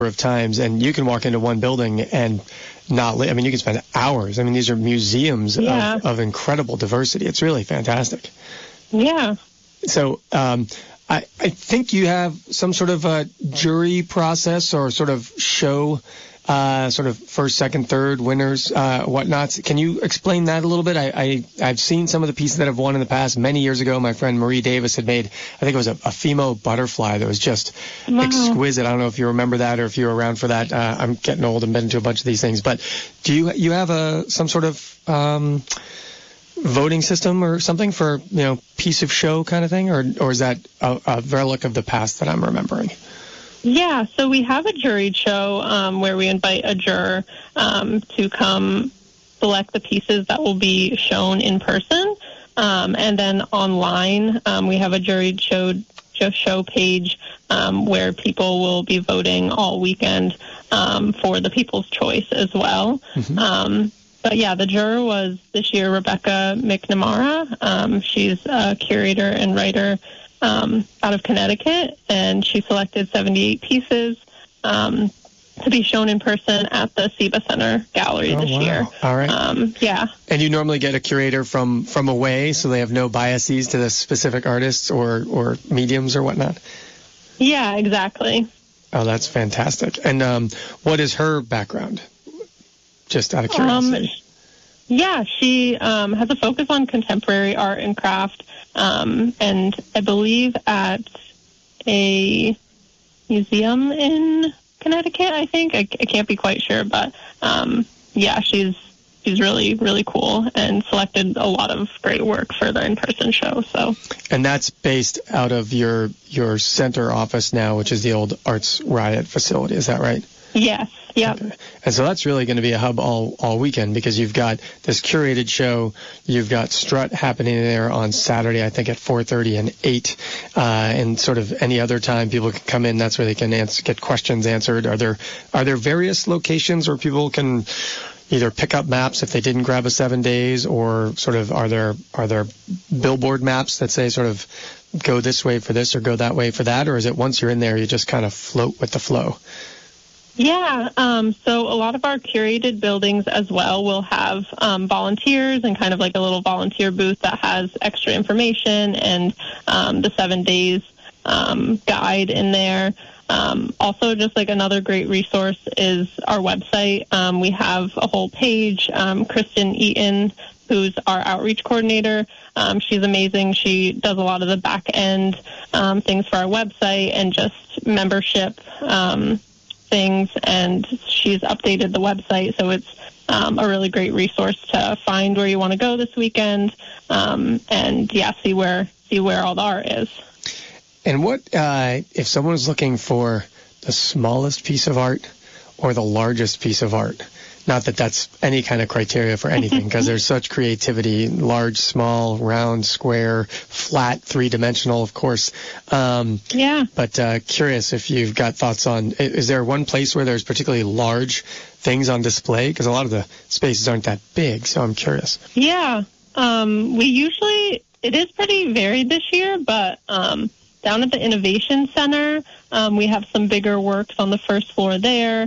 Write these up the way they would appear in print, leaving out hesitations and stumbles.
of times, and you can walk into one building and I mean, you can spend hours. I mean, these are museums of incredible diversity. It's really fantastic. Yeah. So I think you have some sort of a jury process or sort of show, sort of first, second, third winners, whatnot. Can you explain that a little bit? I've seen some of the pieces that have won in the past. Many years ago, my friend Marie Davis had made, I think it was a Fimo butterfly that was just exquisite. I don't know if you remember that or if you were around for that. I'm getting old and been to a bunch of these things. But do you have some sort of voting system or something for, piece of show kind of thing? Or is that a relic of the past that I'm remembering? Yeah, so we have a juried show where we invite a juror to come select the pieces that will be shown in person. And then online, we have a juried show page where people will be voting all weekend for the People's Choice as well. Mm-hmm. But yeah, the juror was this year Rebecca McNamara. She's a curator and writer out of Connecticut, and she selected 78 pieces to be shown in person at the SIBA Center Gallery this year. All right. Yeah. And you normally get a curator from away, so they have no biases to the specific artists or mediums or whatnot? Yeah, exactly. Oh, that's fantastic. And what is her background? Just out of curiosity. Yeah, she has a focus on contemporary art and craft, and I believe at a museum in Connecticut, I think. I can't be quite sure, but yeah, she's really, really cool and selected a lot of great work for the in-person show. So. And that's based out of your center office now, which is the old Arts Riot facility. Is that right? Yes. Yep. Okay. And so that's really going to be a hub all weekend, because you've got this curated show. You've got Strut happening there on Saturday, I think at 4:30 and 8. And sort of any other time people can come in. That's where they can get questions answered. Are there various locations where people can either pick up maps if they didn't grab a 7 days, or sort of are there billboard maps that say sort of go this way for this or go that way for that? Or is it once you're in there, you just kind of float with the flow? Yeah, so a lot of our curated buildings as well will have volunteers and kind of like a little volunteer booth that has extra information and the 7 days guide in there. Also, just like another great resource is our website. We have a whole page. Kristen Eaton, who's our outreach coordinator, she's amazing. She does a lot of the back end things for our website and just membership things, and she's updated the website, so it's a really great resource to find where you want to go this weekend, and yeah, see where all the art is. And what if someone's looking for the smallest piece of art or the largest piece of art? Not that that's any kind of criteria for anything, because there's such creativity: large, small, round, square, flat, three-dimensional, of course. Yeah. But curious if you've got thoughts on, is there one place where there's particularly large things on display? Because a lot of the spaces aren't that big, so I'm curious. Yeah. It is pretty varied this year, but down at the Innovation Center, we have some bigger works on the first floor there.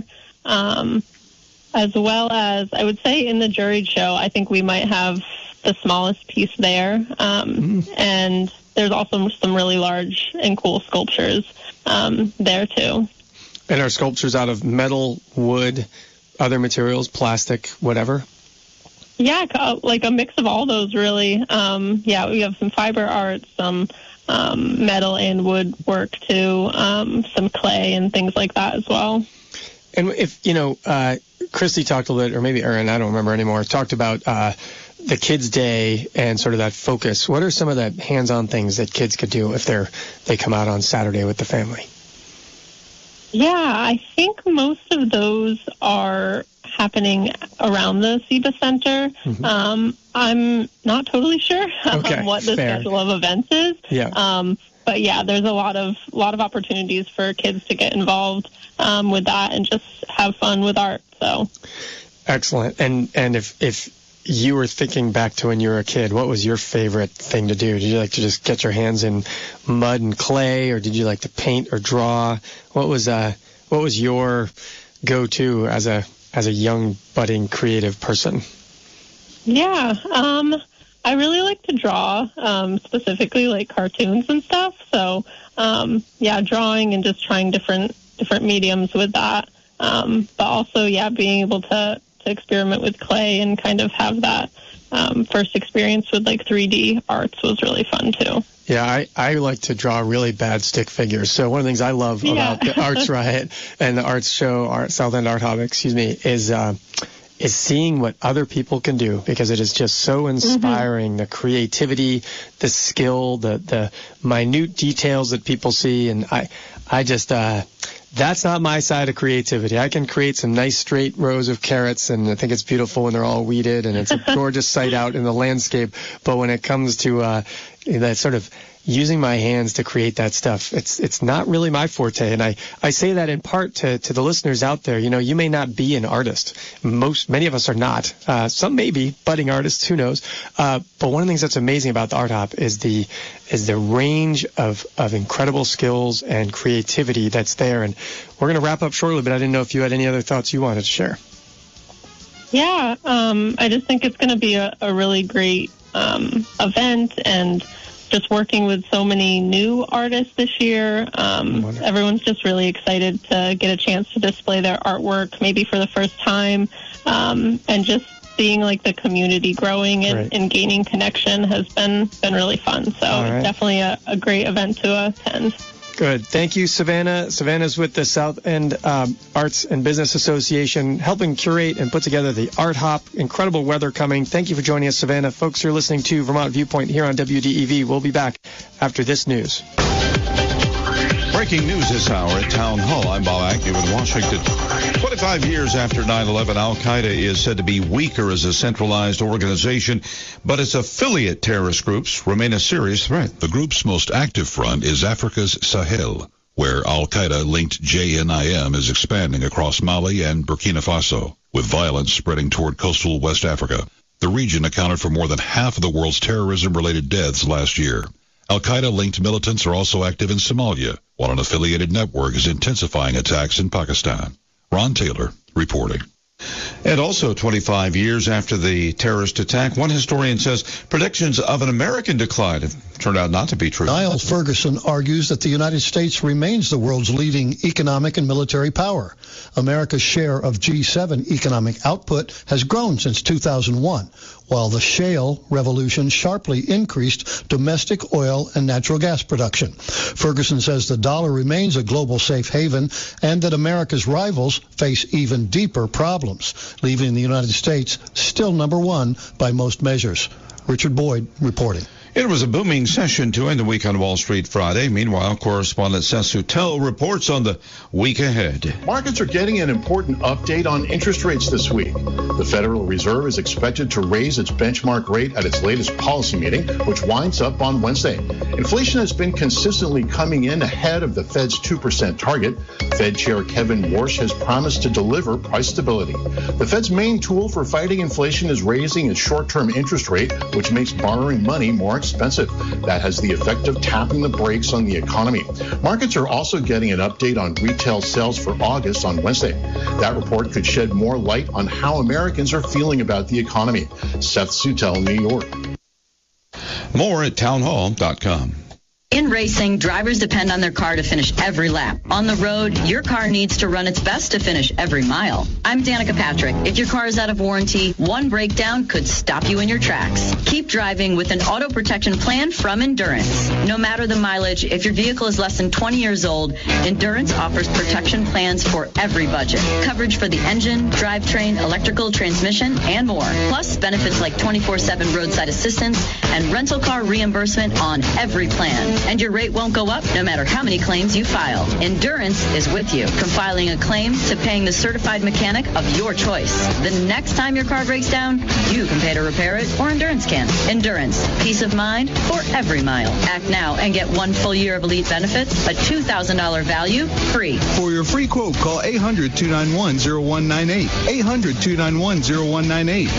As well as, I would say, in the juried show, I think we might have the smallest piece there. And there's also some really large and cool sculptures there, too. And are sculptures out of metal, wood, other materials, plastic, whatever? Yeah, like a mix of all those, really. Yeah, we have some fiber art, some metal and wood work, too, some clay and things like that as well. And if, Christy talked a little bit, or maybe Erin, I don't remember anymore, talked about the Kids' Day and sort of that focus. What are some of the hands-on things that kids could do if they come out on Saturday with the family? Yeah, I think most of those are happening around the SIBA Center. Mm-hmm. I'm not totally sure what the schedule of events is. Yeah. But yeah, there's a lot of opportunities for kids to get involved with that and just have fun with art. So excellent. And if you were thinking back to when you were a kid, what was your favorite thing to do? Did you like to just get your hands in mud and clay, or did you like to paint or draw? What was what was your go-to as a young budding creative person? Yeah, I really like to draw, specifically like cartoons and stuff. So, drawing and just trying different mediums with that. But also, being able to experiment with clay and kind of have that first experience with like 3D arts was really fun too. Yeah, I like to draw really bad stick figures. So one of the things I love about the Arts Riot and the Arts Show, South End Art Hub, is seeing what other people can do, because it is just so inspiring, the creativity, the skill, the minute details that people see. And I just, that's not my side of creativity. I can create some nice straight rows of carrots, and I think it's beautiful when they're all weeded, and it's a gorgeous sight out in the landscape. But when it comes to that sort of using my hands to create that stuff, it's not really my forte. And I say that in part to the listeners out there. You know, you may not be an artist. Many of us are not. Some may be budding artists, who knows. But one of the things that's amazing about the Art Hop is the range of incredible skills and creativity that's there. And we're going to wrap up shortly, but I didn't know if you had any other thoughts you wanted to share. Yeah, I just think it's going to be a really great event, and just working with so many new artists this year. Everyone's just really excited to get a chance to display their artwork, maybe for the first time, and just seeing like the community growing and gaining connection has been really fun. So definitely a great event to attend. Good. Thank you, Savannah. Savannah's with the South End Arts and Business Association, helping curate and put together the Art Hop. Incredible weather coming. Thank you for joining us, Savannah. Folks, you're listening to Vermont Viewpoint here on WDEV. We'll be back after this news. Breaking news this hour at Town Hall. I'm Bob Agnew in Washington. 25 years after 9/11, Al-Qaeda is said to be weaker as a centralized organization, but its affiliate terrorist groups remain a serious threat. The group's most active front is Africa's Sahel, where Al-Qaeda-linked JNIM is expanding across Mali and Burkina Faso, with violence spreading toward coastal West Africa. The region accounted for more than half of the world's terrorism-related deaths last year. Al-Qaeda-linked militants are also active in Somalia, while an affiliated network is intensifying attacks in Pakistan. Ron Taylor reporting. And also 25 years after the terrorist attack, one historian says predictions of an American decline have turned out not to be true. Niall Ferguson argues that the United States remains the world's leading economic and military power. America's share of G7 economic output has grown since 2001, while the shale revolution sharply increased domestic oil and natural gas production. Ferguson says the dollar remains a global safe haven and that America's rivals face even deeper problems, leaving the United States still number one by most measures. Richard Boyd reporting. It was a booming session to end the week on Wall Street Friday. Meanwhile, correspondent Seth Suttel reports on the week ahead. Markets are getting an important update on interest rates this week. The Federal Reserve is expected to raise its benchmark rate at its latest policy meeting, which winds up on Wednesday. Inflation has been consistently coming in ahead of the Fed's 2% target. Fed Chair Kevin Warsh has promised to deliver price stability. The Fed's main tool for fighting inflation is raising its short-term interest rate, which makes borrowing money more expensive. That has the effect of tapping the brakes on the economy. Markets are also getting an update on retail sales for August on Wednesday. That report could shed more light on how Americans are feeling about the economy. Seth Suttel, New York. More at townhall.com. In racing, drivers depend on their car to finish every lap. On the road, your car needs to run its best to finish every mile. I'm Danica Patrick. If your car is out of warranty, one breakdown could stop you in your tracks. Keep driving with an auto protection plan from Endurance. No matter the mileage, if your vehicle is less than 20 years old, Endurance offers protection plans for every budget. Coverage for the engine, drivetrain, electrical, transmission, and more. Plus, benefits like 24/7 roadside assistance and rental car reimbursement on every plan. And your rate won't go up no matter how many claims you file. Endurance is with you, from filing a claim to paying the certified mechanic of your choice. The next time your car breaks down, you can pay to repair it, or Endurance can. Endurance, peace of mind for every mile. Act now and get 1 full year of elite benefits, a $2,000 value, free. For your free quote, call 800-291-0198. 800-291-0198.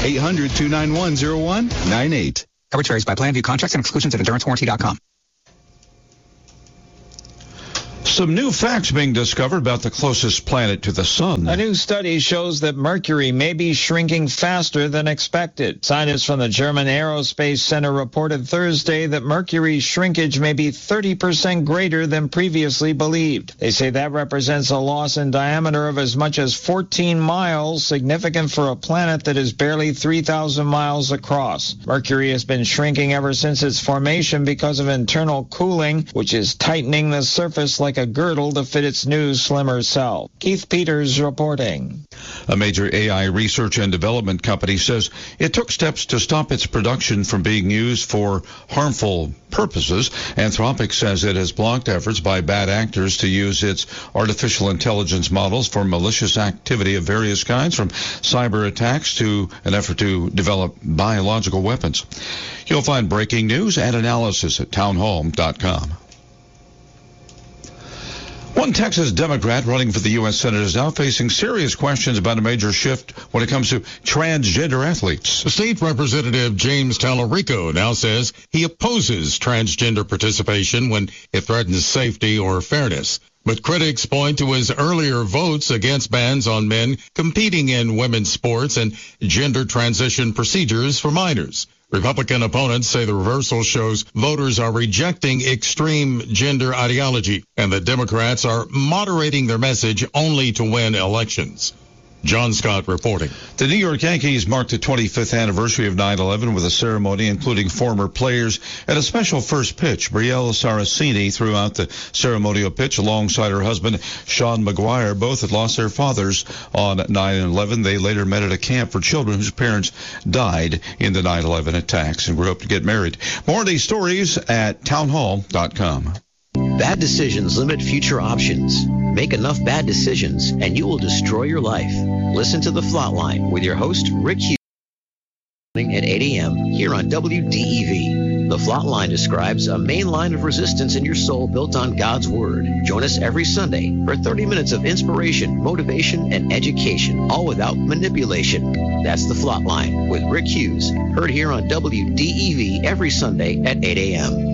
800-291-0198. Coverage varies by plan. View contracts and exclusions at endurancewarranty.com. Some new facts being discovered about the closest planet to the sun. A new study shows that Mercury may be shrinking faster than expected. Scientists from the German Aerospace Center reported Thursday that Mercury's shrinkage may be 30% greater than previously believed. They say that represents a loss in diameter of as much as 14 miles, significant for a planet that is barely 3,000 miles across. Mercury has been shrinking ever since its formation because of internal cooling, which is tightening the surface like a girdle to fit its new, slimmer cell. Keith Peters reporting. A major AI research and development company says it took steps to stop its production from being used for harmful purposes. Anthropic says it has blocked efforts by bad actors to use its artificial intelligence models for malicious activity of various kinds, from cyber attacks to an effort to develop biological weapons. You'll find breaking news and analysis at townhall.com. One Texas Democrat running for the U.S. Senate is now facing serious questions about a major shift when it comes to transgender athletes. State Representative James Tallarico now says he opposes transgender participation when it threatens safety or fairness. But critics point to his earlier votes against bans on men competing in women's sports and gender transition procedures for minors. Republican opponents say the reversal shows voters are rejecting extreme gender ideology and that Democrats are moderating their message only to win elections. John Scott reporting. The New York Yankees marked the 25th anniversary of 9/11 with a ceremony including former players and a special first pitch. Brielle Saraceni threw out the ceremonial pitch alongside her husband, Sean McGuire. Both had lost their fathers on 9/11. They later met at a camp for children whose parents died in the 9/11 attacks and grew up to get married. More of these stories at townhall.com. Bad decisions limit future options. Make enough bad decisions, and you will destroy your life. Listen to The Flatline with your host, Rick Hughes, at 8 a.m. here on WDEV. The Flatline describes a main line of resistance in your soul built on God's Word. Join us every Sunday for 30 minutes of inspiration, motivation, and education, all without manipulation. That's The Flatline with Rick Hughes, heard here on WDEV every Sunday at 8 a.m.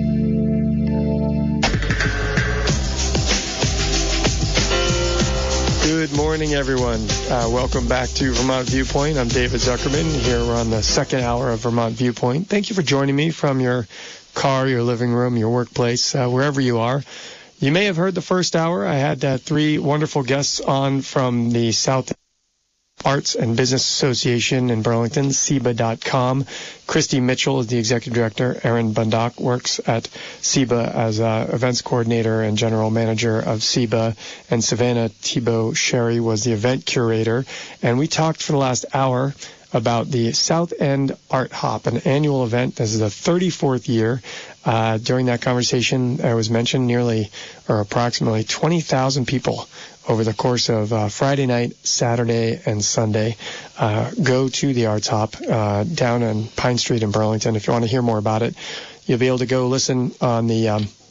Good morning, everyone. Welcome back to Vermont Viewpoint. I'm David Zuckerman. Here we're on the second hour of Vermont Viewpoint. Thank you for joining me from your car, your living room, your workplace, wherever you are. You may have heard the first hour. I had three wonderful guests on from the South Arts and Business Association in Burlington, SEBA.com. Christy Mitchell is the executive director. Aaron Bundock works at SEBA as events coordinator and general manager of SEBA. And Savannah Thibault-Sherry was the event curator. And we talked for the last hour about the South End Art Hop, an annual event. This is the 34th year. During that conversation, I was mentioned approximately 20,000 people over the course of Friday night, Saturday, and Sunday. Go to the Arts Hop down on Pine Street in Burlington. If you want to hear more about it, you'll be able to go listen on the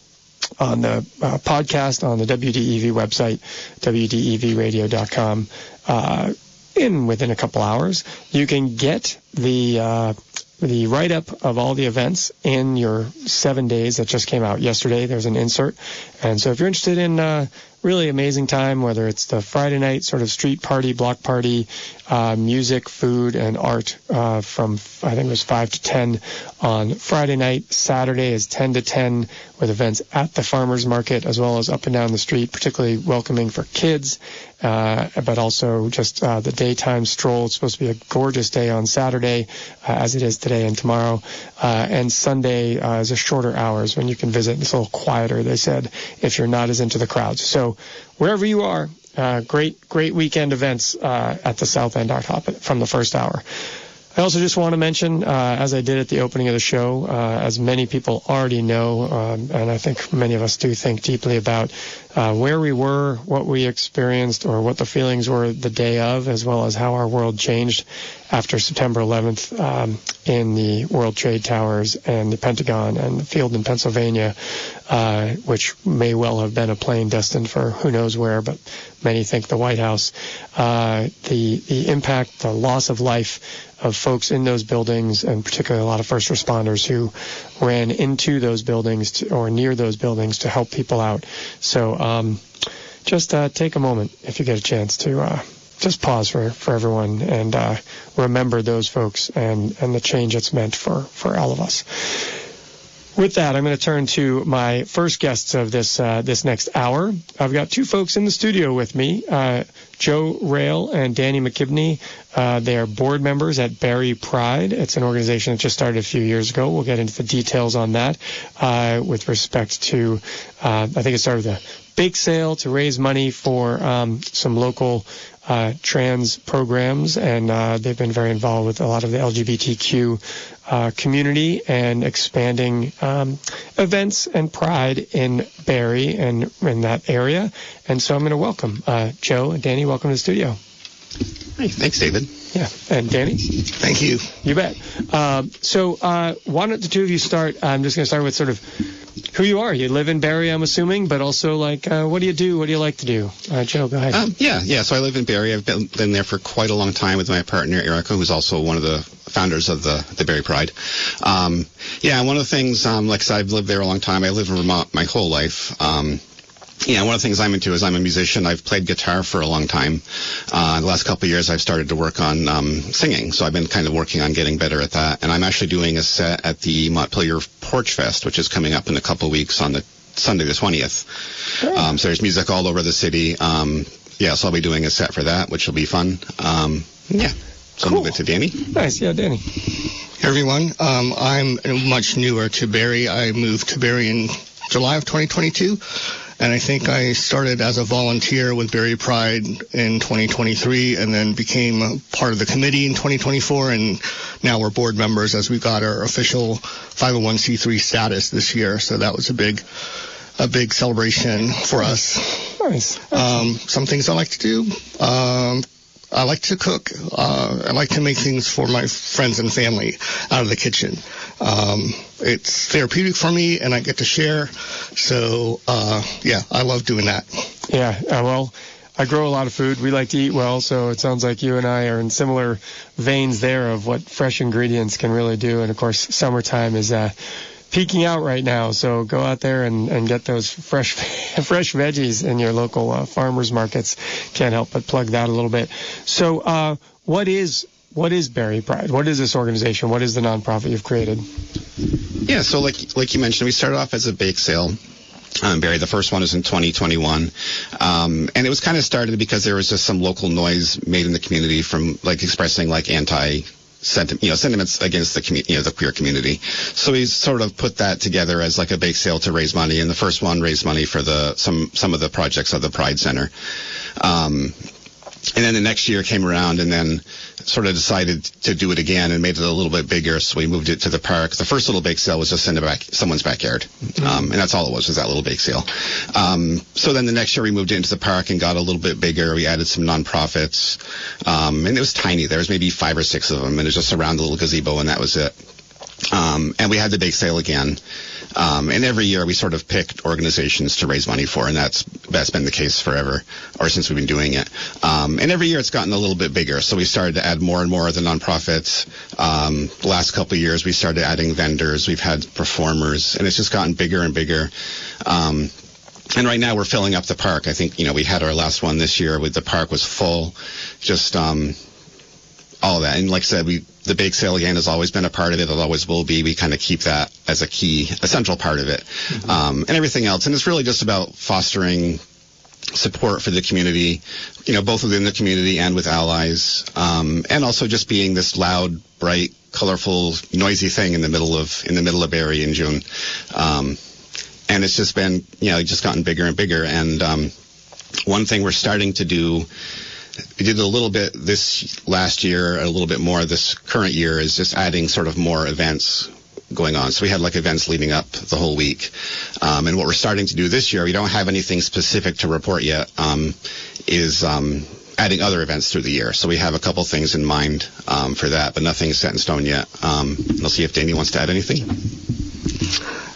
podcast on the WDEV website, WDEVradio.com. Within a couple hours. You can get the write-up of all the events in your 7 days that just came out yesterday. There's an insert. And so if you're interested in really amazing time, whether it's the Friday night sort of street party, block party, music, food, and art from, I think it was 5 to 10 on Friday night. Saturday is 10 to 10 with events at the farmers market as well as up and down the street, particularly welcoming for kids, but also just the daytime stroll. It's supposed to be a gorgeous day on Saturday, as it is today and tomorrow. And Sunday is a shorter hours when you can visit. It's a little quieter, they said, if you're not as into the crowds. So wherever you are, great weekend events at the South End Art Hop from the first hour. I also just want to mention, as I did at the opening of the show, as many people already know, and I think many of us do think deeply about where we were, what we experienced, or what the feelings were the day of, as well as how our world changed after September 11th in the World Trade Towers and the Pentagon and the field in Pennsylvania, which may well have been a plane destined for who knows where, but many think the White House. The impact, the loss of life of folks in those buildings, and particularly a lot of first responders who ran into those buildings or near those buildings to help people out. So just take a moment if you get a chance to just pause for everyone and remember those folks and the change it's meant for all of us. With that, I'm going to turn to my first guests of this next hour. I've got two folks in the studio with me, Joe Rail and Danny McKibney. They are board members at Berry Pride. It's an organization that just started a few years ago. We'll get into the details on that with respect to, I think it started with a bake sale to raise money for some local trans programs, and they've been very involved with a lot of the LGBTQ community and expanding events and pride in Barrie and in that area. And so I'm going to welcome Joe and Danny. Welcome to the studio. Hey, thanks, David. Yeah, and Danny? Thank you. You bet. So why don't the two of you start? I'm just going to start with sort of who you are. You live in Barrie, I'm assuming, but also, like, what do you do? What do you like to do? Joe, go ahead. Yeah. So I live in Barrie. I've been there for quite a long time with my partner, Erica, who's also one of the founders of the Berry Pride. One of the things, like I said, I've lived there a long time. I lived in Vermont my whole life. One of the things I'm into is I'm a musician. I've played guitar for a long time. The last couple of years, I've started to work on singing, so I've been kind of working on getting better at that. And I'm actually doing a set at the Montpelier Porch Fest, which is coming up in a couple of weeks on the Sunday the 20th. Oh. So there's music all over the city. So I'll be doing a set for that, which will be fun. So cool. I'll move it to Danny. Nice, yeah, Danny. Hey, everyone. I'm much newer to Barrie. I moved to Barrie in July of 2022. And I think I started as a volunteer with Berry Pride in 2023 and then became part of the committee in 2024. And now we're board members as we got our official 501c3 status this year. So that was a big celebration for us. Nice. Some things I like to do. I like to cook. I like to make things for my friends and family out of the kitchen. It's therapeutic for me, and I get to share. So, I love doing that. Yeah, well, I grow a lot of food. We like to eat well, so it sounds like you and I are in similar veins there of what fresh ingredients can really do. And, of course, summertime is peaking out right now, so go out there and get those fresh veggies in your local farmers markets. Can't help but plug that a little bit. So what is Berry Pride? What is this organization? What is the nonprofit you've created? Yeah, so like you mentioned, we started off as a bake sale. Barrie, the first one was in 2021, and it was kind of started because there was just some local noise made in the community from expressing sentiments against the the queer community. So we sort of put that together as a bake sale to raise money, and the first one raised money for some of the projects of the Pride Center. And then the next year came around and then sort of decided to do it again and made it a little bit bigger. So we moved it to the park. The first little bake sale was just in someone's backyard. And that's all it was that little bake sale. So then the next year we moved it into the park and got a little bit bigger. We added some nonprofits. And it was tiny. There was maybe 5 or 6 of them. And it was just around the little gazebo, and that was it. And we had the bake sale again. And every year we sort of picked organizations to raise money for, and that's been the case forever, or since we've been doing it. And every year it's gotten a little bit bigger, so we started to add more and more of the nonprofits. The last couple of years we started adding vendors, we've had performers, and it's just gotten bigger and bigger. And right now we're filling up the park. I think, we had our last one this year with the park was full, just all of that. And like I said, the bake sale, again, has always been a part of it. It always will be. We kind of keep that as a central part of it. And everything else. And it's really just about fostering support for the community, both within the community and with allies. And also just being this loud, bright, colorful, noisy thing in the middle of Barrie in June. And it's just been, just gotten bigger and bigger. And one thing we're starting to do, we did a little bit this last year, a little bit more this current year, is just adding sort of more events going on. So we had events leading up the whole week. And what we're starting to do this year, we don't have anything specific to report yet, is adding other events through the year. So we have a couple things in mind for that, but nothing is set in stone yet. I'll see if Danny wants to add anything.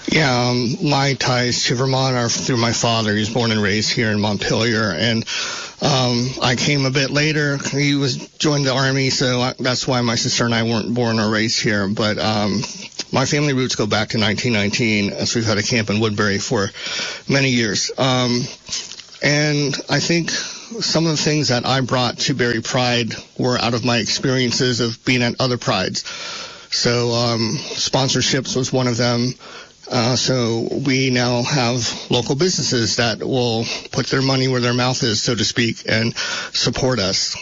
Yeah, my ties to Vermont are through my father. He was born and raised here in Montpelier, and I came a bit later. He joined the Army, so that's why my sister and I weren't born or raised here. But my family roots go back to 1919, as we've had a camp in Woodbury for many years. And I think some of the things that I brought to Berry Pride were out of my experiences of being at other prides. So sponsorships was one of them. So we now have local businesses that will put their money where their mouth is, so to speak, and support us.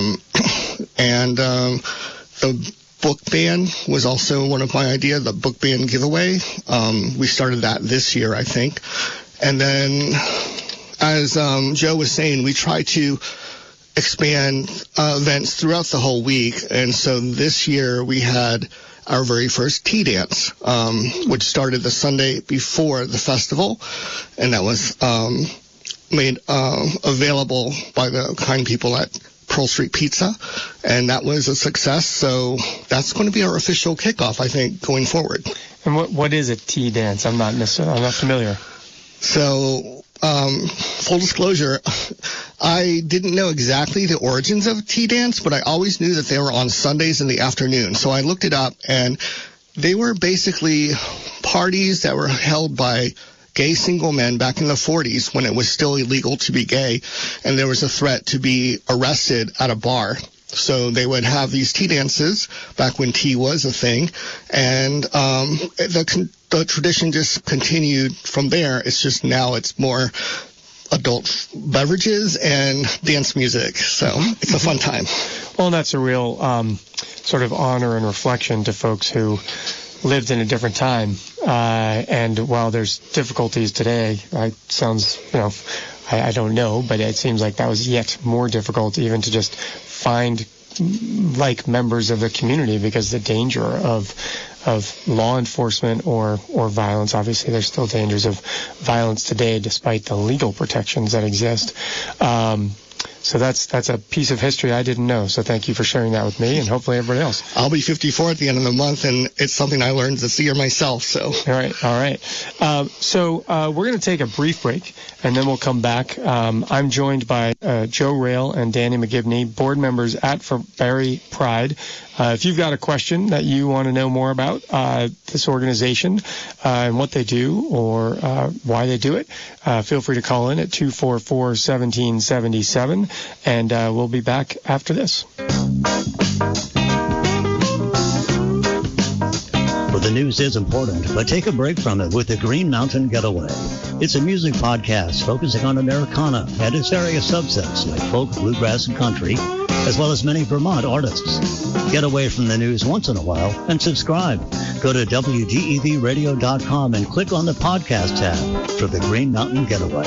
And the book ban was also one of my ideas, the book ban giveaway. We started that this year, I think. And then, as Joe was saying, we try to expand events throughout the whole week. And so this year we had our very first tea dance, which started the Sunday before the festival, and that was made available by the kind people at Pearl Street Pizza, and that was a success. So that's going to be our official kickoff, I think, going forward. And what is a tea dance? I'm not familiar. So, full disclosure, I didn't know exactly the origins of tea dance, but I always knew that they were on Sundays in the afternoon. So I looked it up, and they were basically parties that were held by gay single men back in the 40s when it was still illegal to be gay, and there was a threat to be arrested at a bar. So they would have these tea dances back when tea was a thing, and the tradition just continued from there. It's just now it's more adult beverages and dance music, so it's a fun time. Well, that's a real sort of honor and reflection to folks who lived in a different time, and while there's difficulties today, sounds, I don't know, but it seems like that was yet more difficult even to just find like members of the community, because the danger of law enforcement or violence, obviously there's still dangers of violence today despite the legal protections that exist. So that's a piece of history I didn't know. So thank you for sharing that with me and hopefully everybody else. I'll be 54 at the end of the month, and it's something I learned this year myself. So all right. So we're going to take a brief break, and then we'll come back. I'm joined by Joe Rail and Danny McGibney, board members at Berry Pride. If you've got a question that you want to know more about this organization and what they do or why they do it, feel free to call in at 244-1777, and we'll be back after this. Well, the news is important, but take a break from it with the Green Mountain Getaway. It's a music podcast focusing on Americana and its various subsets like folk, bluegrass, and country, as well as many Vermont artists. Get away from the news once in a while and subscribe. Go to WDEVradio.com and click on the podcast tab for the Green Mountain Getaway.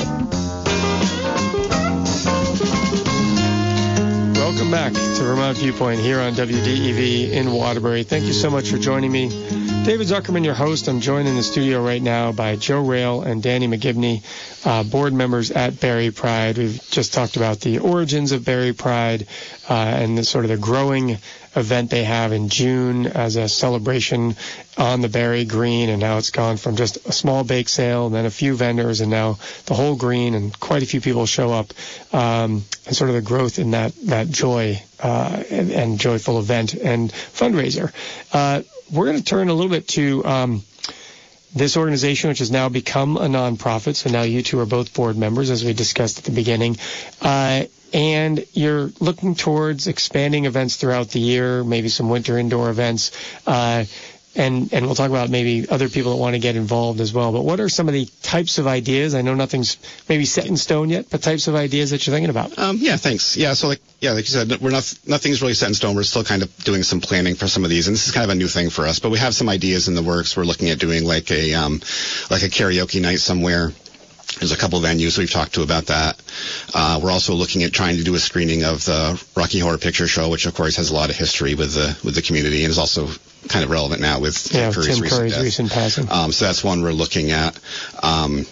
Welcome back to Vermont Viewpoint here on WDEV in Waterbury. Thank you so much for joining me. David Zuckerman, your host. I'm joined in the studio right now by Joe Rail and Danny McGibney, board members at Berry Pride. We've just talked about the origins of Berry Pride and the sort of the growing event they have in June as a celebration on the Berry Green, and now it's gone from just a small bake sale and then a few vendors and now the whole green, and quite a few people show up, and sort of the growth in that joy and joyful event and fundraiser. We're going to turn a little bit to this organization, which has now become a nonprofit. So now you two are both board members, as we discussed at the beginning. And you're looking towards expanding events throughout the year, maybe some winter indoor events. And we'll talk about maybe other people that want to get involved as well. But what are some of the types of ideas? I know nothing's maybe set in stone yet, but types of ideas that you're thinking about. Yeah, thanks. Yeah, so like you said, nothing's really set in stone. We're still kind of doing some planning for some of these, and this is kind of a new thing for us. But we have some ideas in the works. We're looking at doing like a karaoke night somewhere. There's a couple venues we've talked to about that. We're also looking at trying to do a screening of the Rocky Horror Picture Show, which of course has a lot of history with the community and is also kind of relevant now with Tim Curry's recent passing. So that's one we're looking at. And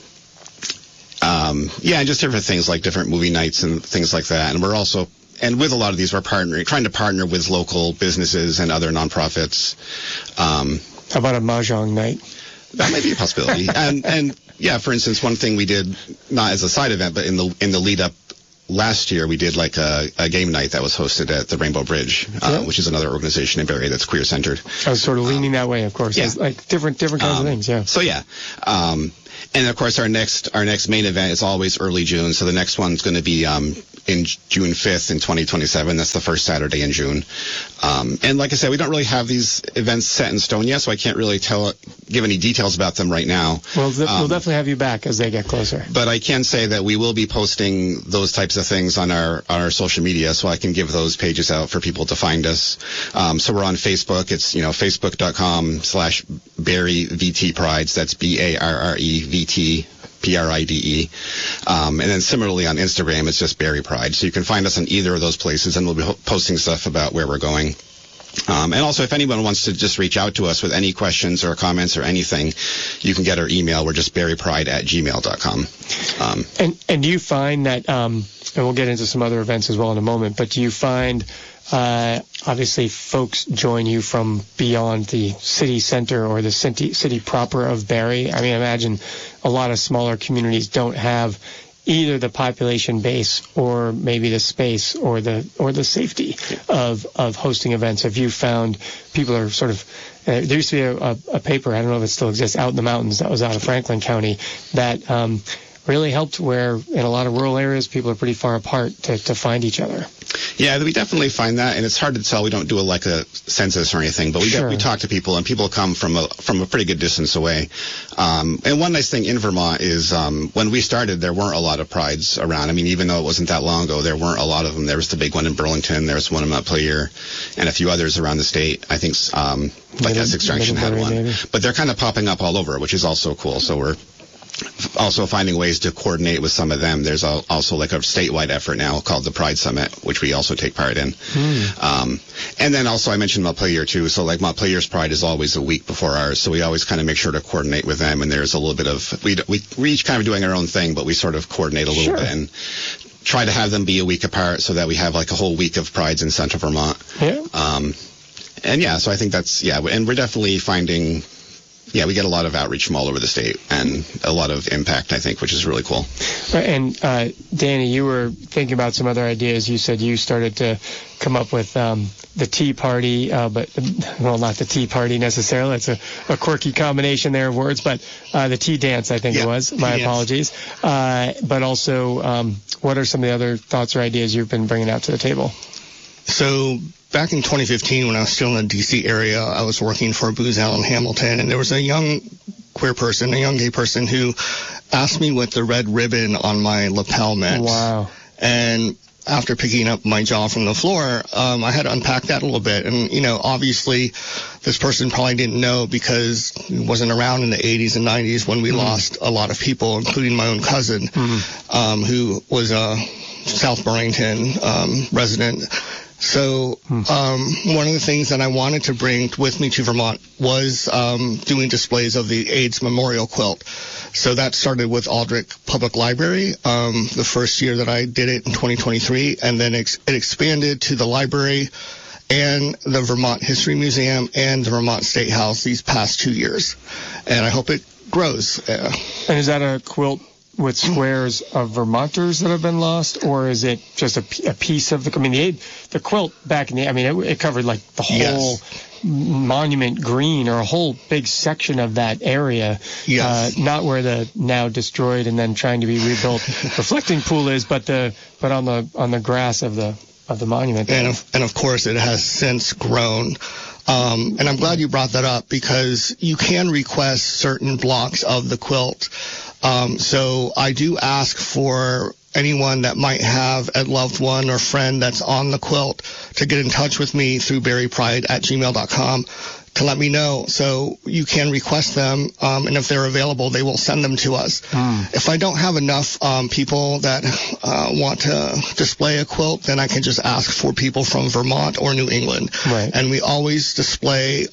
just different things like different movie nights and things like that. And we're also, and with a lot of these, we're trying to partner with local businesses and other nonprofits. How about a mahjong night? That might be a possibility. and yeah, for instance, one thing we did, not as a side event, but in the lead up last year we did like a game night that was hosted at the Rainbow Bridge, which is another organization in Barrie that's queer centered. I was sort of leaning that way, of course. Yeah. Like different kinds of things. Yeah. So yeah. And of course, our next main event is always early June. So the next one's going to be in June 5th in 2027. That's the first Saturday in June. And like I said, we don't really have these events set in stone yet, so I can't really give any details about them right now. Well, we'll definitely have you back as they get closer. But I can say that we will be posting those types of things on our social media, so I can give those pages out for people to find us. So we're on Facebook. It's facebook.com/Barrie VT Prides. That's BARREVT PRIDE. And then similarly on Instagram, it's just Barrie Pride. So you can find us on either of those places, and we'll be posting stuff about where we're going. And also, if anyone wants to just reach out to us with any questions or comments or anything, you can get our email. We're just barriepride@gmail.com. And do you find that, and we'll get into some other events as well in a moment, but do you find, obviously, folks join you from beyond the city center or the city proper of Barrie? I mean, I imagine a lot of smaller communities don't have either the population base or maybe the space or the safety of hosting events. Have you found people are sort of there used to be a paper, I don't know if it still exists, Out in the Mountains, that was out of Franklin County, that really helped where in a lot of rural areas people are pretty far apart to find each other. Yeah, we definitely find that, and it's hard to tell. We don't do a census or anything, but we talk to people, and people come from a pretty good distance away. And one nice thing in Vermont is when we started, there weren't a lot of prides around. I mean, even though it wasn't that long ago, there weren't a lot of them. There was the big one in Burlington, there was one in Montpelier, and a few others around the state. I think like Essex Junction had one. Maybe. But they're kind of popping up all over, which is also cool. So we're also finding ways to coordinate with some of them. There's also like a statewide effort now called the Pride Summit, which we also take part in. And then also I mentioned Montpelier too. So like Montpelier's Pride is always a week before ours. So we always kind of make sure to coordinate with them. And there's a little bit of, we each kind of doing our own thing, but we sort of coordinate a little bit and try to have them be a week apart so that we have like a whole week of prides in central Vermont. So I think that's, and we're definitely finding, we get a lot of outreach from all over the state and a lot of impact, I think, which is really cool. And Danny, you were thinking about some other ideas. You said you started to come up with the Tea Party, not the Tea Party necessarily. It's a quirky combination there of words, but the Tea Dance, I think it was. My apologies. But also, what are some of the other thoughts or ideas you've been bringing out to the table? So back in 2015, when I was still in the D.C. area, I was working for Booz Allen Hamilton, and there was a young gay person who asked me what the red ribbon on my lapel meant. Wow. And after picking up my jaw from the floor, I had to unpack that a little bit. And, obviously this person probably didn't know because he wasn't around in the 80s and 90s when we lost a lot of people, including my own cousin, who was a South Burlington resident. So one of the things that I wanted to bring with me to Vermont was doing displays of the AIDS memorial quilt. So that started with Aldrich Public Library, the first year that I did it in 2023, and then it expanded to the library and the Vermont History Museum and the Vermont State House these past 2 years. And I hope it grows. And is that a quilt with squares of Vermonters that have been lost, or is it just a piece of the quilt back in it covered like the whole Monument Green or a whole big section of that area, not where the now destroyed and then trying to be rebuilt reflecting pool is, but on the grass of the monument. And of course it has since grown. And I'm glad you brought that up because you can request certain blocks of the quilt. So I do ask for anyone that might have a loved one or friend that's on the quilt to get in touch with me through barriepride@gmail.com to let me know. So you can request them, and if they're available, they will send them to us. If I don't have enough people that want to display a quilt, then I can just ask for people from Vermont or New England. Right. And we always display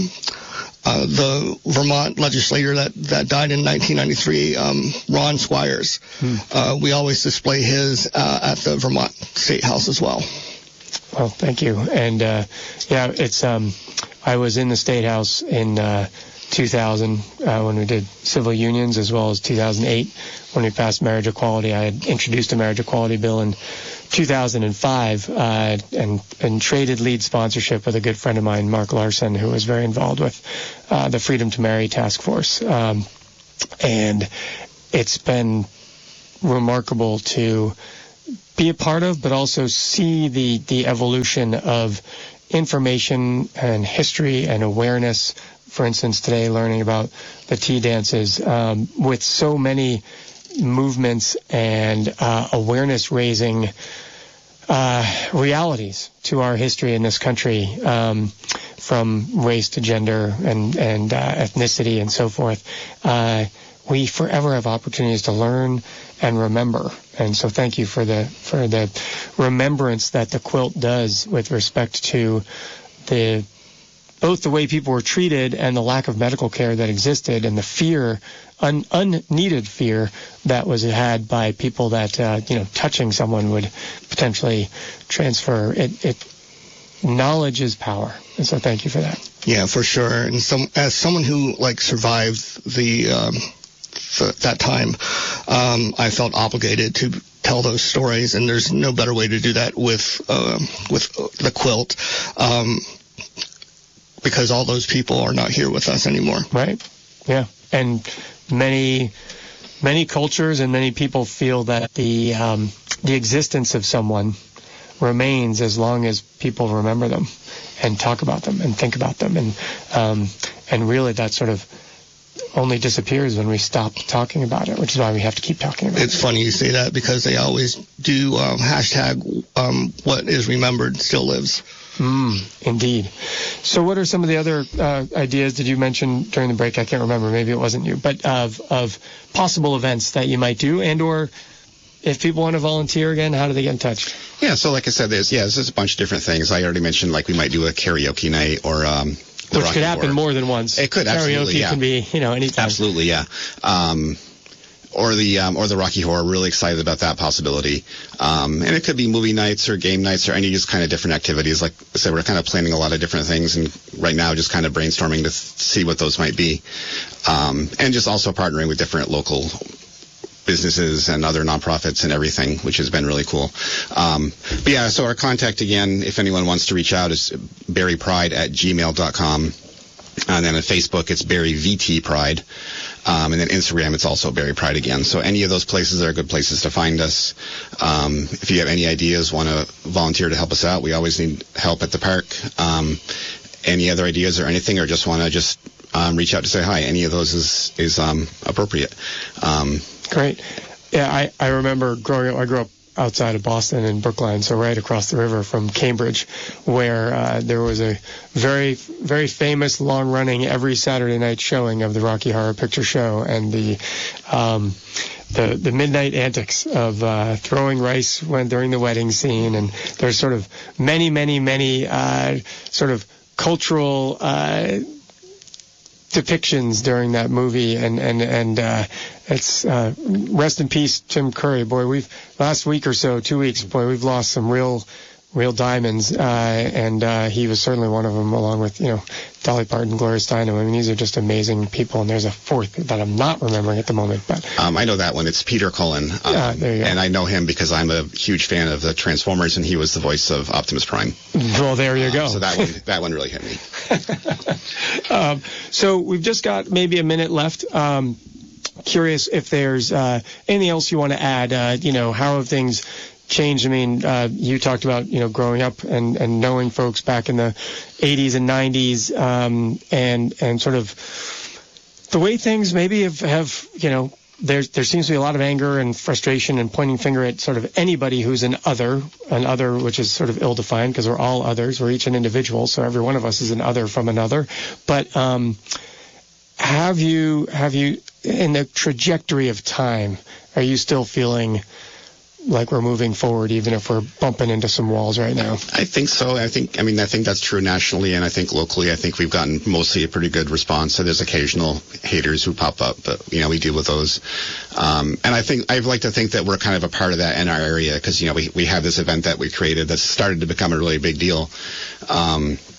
the Vermont legislator that died in 1993, Ron Squires. We always display his at the Vermont State House as well. Well, thank you. And it's I was in the State House in 2000 when we did civil unions, as well as 2008 when we passed marriage equality. I had introduced a marriage equality bill in 2005 and traded lead sponsorship with a good friend of mine, Mark Larson, who was very involved with the Freedom to Marry Task Force. And it's been remarkable to be a part of, but also see the evolution of information and history and awareness. For instance, today learning about the tea dances with so many movements and awareness-raising realities to our history in this country, from race to gender and ethnicity and so forth. We forever have opportunities to learn and remember. And so thank you for the remembrance that the quilt does with respect to both the way people were treated and the lack of medical care that existed, and the fear, unneeded fear that was had by people that touching someone would potentially transfer it. Knowledge is power, and so thank you for that. Yeah, for sure. And as someone who survived that time, I felt obligated to tell those stories, and there's no better way to do that with the quilt. Because all those people are not here with us anymore. Right. Yeah. And many cultures and many people feel that the existence of someone remains as long as people remember them and talk about them and think about them. And really that sort of only disappears when we stop talking about it, which is why we have to keep talking about it. It's funny you say that, because they always do hashtag what is remembered still lives. Indeed. So what are some of the other ideas did you mention during the break? I can't remember. Maybe it wasn't you. But of possible events that you might do, and or if people want to volunteer again, how do they get in touch? Yeah, so like I said, there's a bunch of different things. I already mentioned, we might do a karaoke night or which could happen more than once. It could, absolutely, Karaoke can be, anytime. Absolutely, yeah. Or the Rocky Horror. Really excited about that possibility. And it could be movie nights or game nights or any just kind of different activities. Like I said, we're kind of planning a lot of different things, and right now just kind of brainstorming to see what those might be. And just also partnering with different local businesses and other nonprofits and everything, which has been really cool. But yeah, so our contact again, if anyone wants to reach out, is barrypride@gmail.com. And then on Facebook, it's Barry VT Pride. And then Instagram, it's also Barry Pride again. So any of those places are good places to find us. If you have any ideas, want to volunteer to help us out, we always need help at the park. Any other ideas or anything, or just want to reach out to say hi, any of those is appropriate. Great. Yeah, I remember growing up. I grew up outside of Boston in Brookline, so right across the river from Cambridge, where there was a very, very famous, long-running every Saturday night showing of the Rocky Horror Picture Show, and the midnight antics of throwing rice during the wedding scene, and there's sort of many sort of cultural depictions during that movie, and it's rest in peace, Tim Curry. Boy, we've last week or so, 2 weeks, boy, we've lost some real diamonds, and he was certainly one of them, along with Dolly Parton, Gloria Steinem. I mean, these are just amazing people, and there's a fourth that I'm not remembering at the moment. But I know that one. It's Peter Cullen. There you go. And I know him because I'm a huge fan of the Transformers, and he was the voice of Optimus Prime. Well, there you go. So that one really hit me. So we've just got maybe a minute left. Curious if there's anything else you want to add. How have things changed? I mean, you talked about, growing up and knowing folks back in the 80s and 90s, and sort of the way things maybe have there seems to be a lot of anger and frustration and pointing finger at sort of anybody who's an other, which is sort of ill-defined because we're all others. We're each an individual, so every one of us is an other from another. But have you, in the trajectory of time, are you still feeling like we're moving forward, even if we're bumping into some walls right now? I think so. I think that's true nationally, and I think locally, I think we've gotten mostly a pretty good response. So there's occasional haters who pop up, but we deal with those. And I'd like to think that we're kind of a part of that in our area, because we have this event that we created that's started to become a really big deal.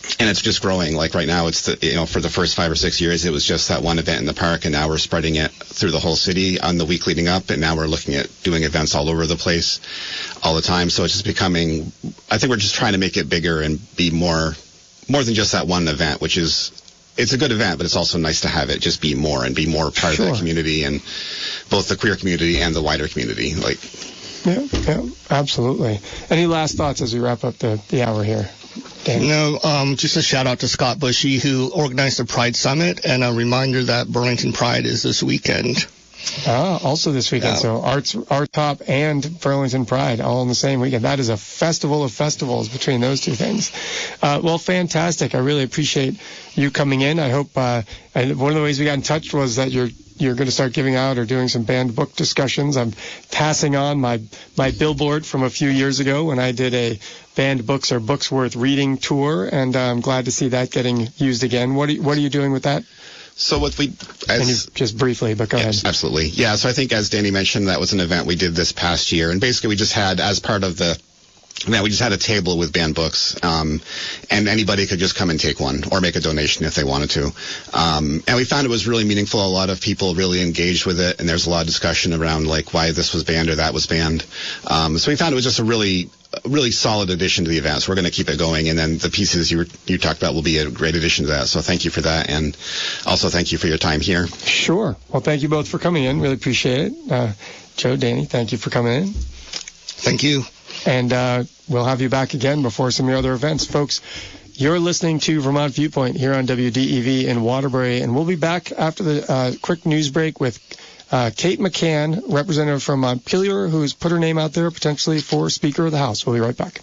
And it's just growing. Like right now, it's for the first 5 or 6 years, it was just that one event in the park, and now we're spreading it through the whole city on the week leading up, and now we're looking at doing events all over the place all the time. So it's just becoming, I think we're just trying to make it bigger and be more than just that one event, which is, it's a good event, but it's also nice to have it just be more and be more part of the community, and both the queer community and the wider community. Yeah, absolutely. Any last thoughts as we wrap up the hour here? No, just a shout out to Scott Bushy, who organized the Pride Summit, and a reminder that Burlington Pride is this weekend. Also this weekend. Yeah. So Art Top and Burlington Pride all in the same weekend. That is a festival of festivals between those two things. Well, fantastic. I really appreciate you coming in. I hope and one of the ways we got in touch was that you're going to start giving out or doing some banned book discussions. I'm passing on my billboard from a few years ago when I did a banned books or books worth reading tour, and I'm glad to see that getting used again. What are you doing with that? So what we... just briefly, but go ahead. Absolutely. Yeah, so I think as Danny mentioned, that was an event we did this past year, and basically we just had, as part of the... we just had a table with banned books, and anybody could just come and take one or make a donation if they wanted to. And we found it was really meaningful. A lot of people really engaged with it, and there's a lot of discussion around why this was banned or that was banned. So we found it was just a really solid addition to the event. So we're going to keep it going, and then the pieces you talked about will be a great addition to that. So thank you for that, and also thank you for your time here. Sure. Well, thank you both for coming in. Really appreciate it. Joe, Danny, thank you for coming in. Thank you. And we'll have you back again before some of your other events. Folks, you're listening to Vermont Viewpoint here on WDEV in Waterbury, and we'll be back after the quick news break with Kate McCann, representative from Montpelier, who's put her name out there potentially for Speaker of the House. We'll be right back.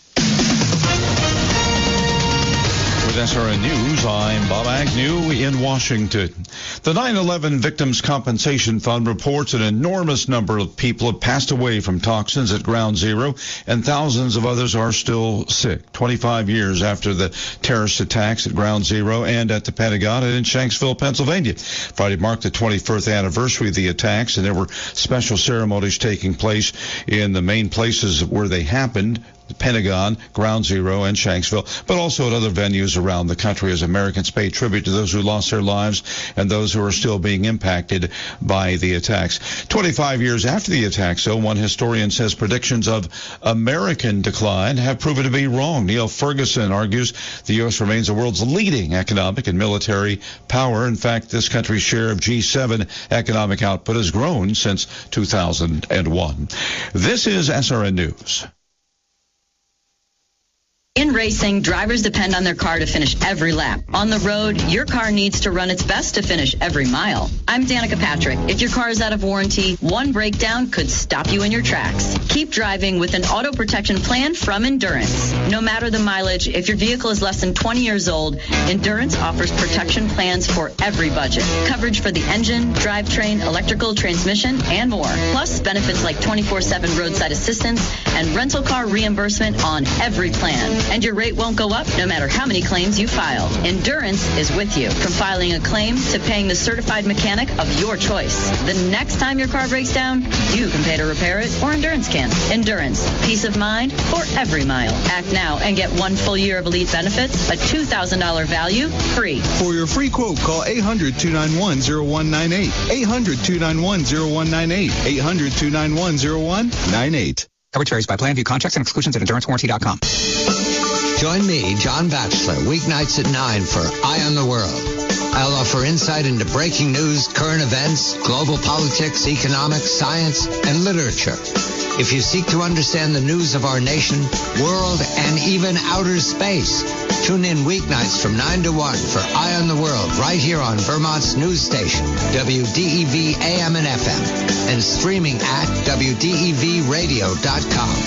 With SRN News, I'm Bob Agnew in Washington. The 9/11 Victims Compensation Fund reports an enormous number of people have passed away from toxins at Ground Zero, and thousands of others are still sick. 25 years after the terrorist attacks at Ground Zero and at the Pentagon and in Shanksville, Pennsylvania. Friday marked the 21st anniversary of the attacks, and there were special ceremonies taking place in the main places where they happened: the Pentagon, Ground Zero, and Shanksville, but also at other venues around the country as Americans pay tribute to those who lost their lives and those who are still being impacted by the attacks. 25 years after the attacks, though, one historian says predictions of American decline have proven to be wrong. Neil Ferguson argues the U.S. remains the world's leading economic and military power. In fact, this country's share of G7 economic output has grown since 2001. This is SRN News. In racing, drivers depend on their car to finish every lap. On the road, your car needs to run its best to finish every mile. I'm Danica Patrick. If your car is out of warranty, one breakdown could stop you in your tracks. Keep driving with an auto protection plan from Endurance. No matter the mileage, if your vehicle is less than 20 years old, Endurance offers protection plans for every budget. Coverage for the engine, drivetrain, electrical, transmission, and more. Plus, benefits like 24/7 roadside assistance and rental car reimbursement on every plan. And your rate won't go up no matter how many claims you file. Endurance is with you, from filing a claim to paying the certified mechanic of your choice. The next time your car breaks down, you can pay to repair it, or Endurance can. Endurance, peace of mind for every mile. Act now and get 1 full year of elite benefits, a $2,000 value, free. For your free quote, call 800-291-0198. 800-291-0198. 800-291-0198. Coverage varies by plan. View contracts and exclusions at EnduranceWarranty.com. Join me, John Batchelor, weeknights at 9 for Eye on the World. I'll offer insight into breaking news, current events, global politics, economics, science, and literature. If you seek to understand the news of our nation, world, and even outer space, tune in weeknights from 9 to 1 for Eye on the World right here on Vermont's news station, WDEV AM and FM, and streaming at WDEVradio.com.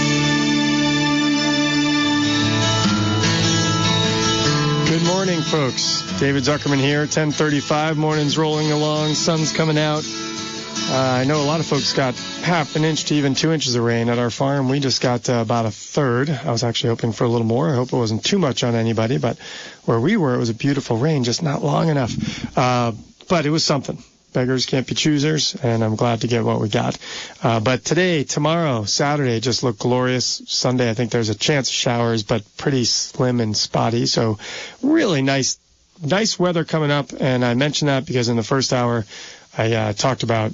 Good morning, folks. David Zuckerman here, 10:35. Morning's rolling along. Sun's coming out. I know a lot of folks got half an inch to even 2 inches of rain at our farm. We just got about a third. I was actually hoping for a little more. I hope it wasn't too much on anybody, but where we were, it was a beautiful rain, just not long enough. But it was something. Beggars can't be choosers, and I'm glad to get what we got. But today, tomorrow, Saturday just look glorious. Sunday, I think there's a chance of showers, but pretty slim and spotty. So really nice weather coming up. And I mentioned that because in the first hour, I talked about